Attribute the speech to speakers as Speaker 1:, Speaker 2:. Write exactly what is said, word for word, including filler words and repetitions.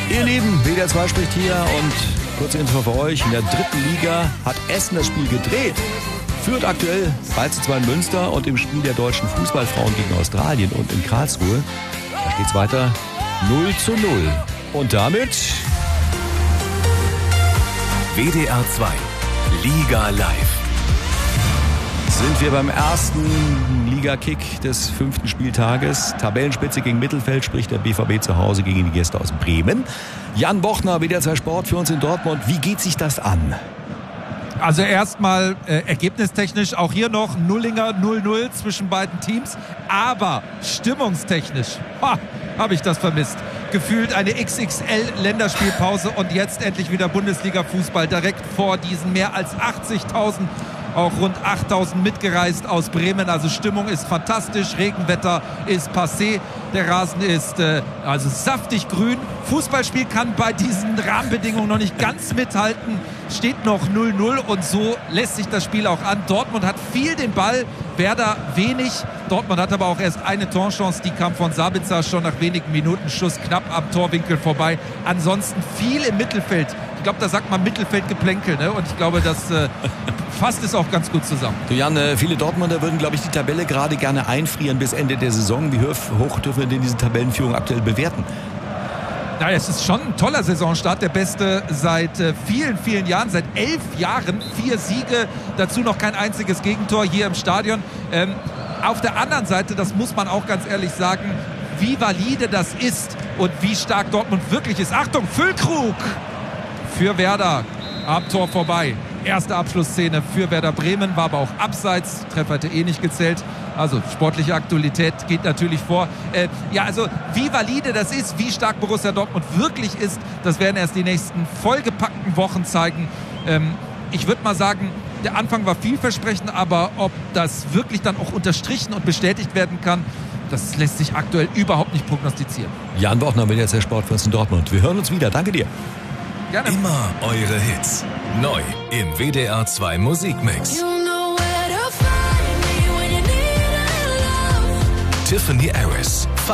Speaker 1: Ihr Lieben, W D R zwei spricht hier und kurze Info für euch. In der dritten Liga hat Essen das Spiel gedreht. Führt aktuell drei zu zwei in Münster und im Spiel der deutschen Fußballfrauen gegen Australien und in Karlsruhe, da steht es weiter null zu null. Und damit
Speaker 2: W D R zwei Liga Live.
Speaker 1: Sind wir beim ersten Liga-Kick des fünften Spieltages. Tabellenspitze gegen Mittelfeld, sprich der B V B zu Hause gegen die Gäste aus Bremen. Jan Bochner, W D R zwei Sport für uns in Dortmund. Wie geht sich das an?
Speaker 3: Also erstmal äh, ergebnistechnisch auch hier noch Nullinger null null zwischen beiden Teams. Aber stimmungstechnisch habe ich das vermisst. Gefühlt eine X X L-Länderspielpause und jetzt endlich wieder Bundesliga-Fußball direkt vor diesen mehr als achtzigtausend. Auch rund achttausend mitgereist aus Bremen. Also Stimmung ist fantastisch. Regenwetter ist passé. Der Rasen ist äh, also saftig grün. Fußballspiel kann bei diesen Rahmenbedingungen noch nicht ganz mithalten. Steht noch null null und so lässt sich das Spiel auch an. Dortmund hat viel den Ball, Werder wenig. Dortmund hat aber auch erst eine Torchance. Die kam von Sabitzer schon nach wenigen Minuten. Schuss knapp am Torwinkel vorbei. Ansonsten viel im Mittelfeld. Ich glaube, da sagt man Mittelfeldgeplänkel, ne? Und ich glaube, das äh, fasst es auch ganz gut zusammen.
Speaker 1: Du Jan, äh, viele Dortmunder würden, glaube ich, die Tabelle gerade gerne einfrieren bis Ende der Saison. Wie hoch dürfen wir denn diese Tabellenführung aktuell bewerten?
Speaker 3: Ja, es ist schon ein toller Saisonstart, der beste seit äh, vielen, vielen Jahren, seit elf Jahren, vier Siege, dazu noch kein einziges Gegentor hier im Stadion. Ähm, auf der anderen Seite, das muss man auch ganz ehrlich sagen, wie valide das ist und wie stark Dortmund wirklich ist. Achtung, Füllkrug für Werder, am Tor vorbei. Erste Abschlussszene für Werder Bremen, war aber auch abseits, Treffer hätte eh nicht gezählt. Also sportliche Aktualität geht natürlich vor. Äh, ja, also wie valide das ist, wie stark Borussia Dortmund wirklich ist, das werden erst die nächsten vollgepackten Wochen zeigen. Ähm, ich würde mal sagen, der Anfang war vielversprechend, aber ob das wirklich dann auch unterstrichen und bestätigt werden kann, das lässt sich aktuell überhaupt nicht prognostizieren.
Speaker 1: Jan Bochner, W D R zwei Sport für uns in Dortmund. Wir hören uns wieder. Danke dir.
Speaker 3: Gerne.
Speaker 2: Immer eure Hits. Neu im W D R zwei Musikmix. Tiffany Harris.